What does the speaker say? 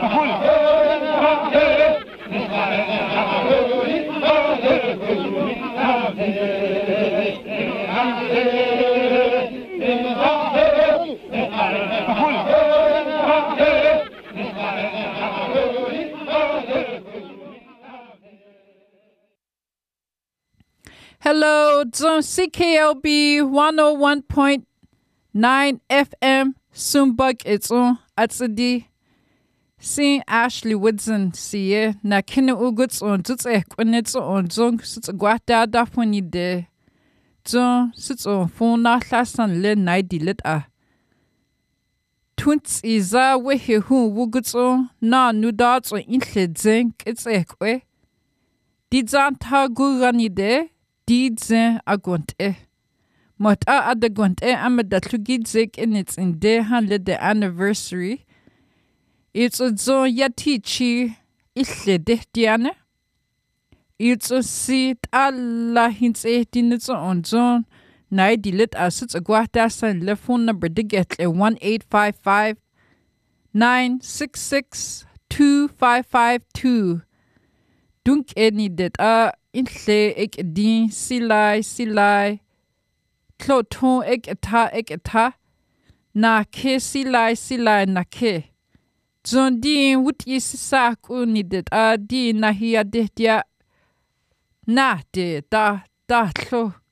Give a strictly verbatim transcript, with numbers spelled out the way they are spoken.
Hello, Zone C K L B one oh one point nine F M, Sumbug it's on Atsadi. Sin Ashley Woodson, see na kina uguts on Tuts Equinits on Zong sits a guata dafuni de Zon sits on phone na lasan le naidi lit a Twins iza wehe hu wuguts on na nudats on intled zinc it's equi Didzan ta gurani de Didze agonte. Mot a adagonte amadatlugidzik in its in de handle the anniversary. It's a zo yatichi isle de diane. It's a sit alla hints eighteen it's on zone. Nai dilit as it's a guatas and le phone number to get a one eight five five nine six six two five five two. Dunk any that a Intle ek din silai silai Kloton ek eta ek eta Na ke silai silai na ke Zon din wut yisisak unidet a din na hiya dehtia Na de da da klo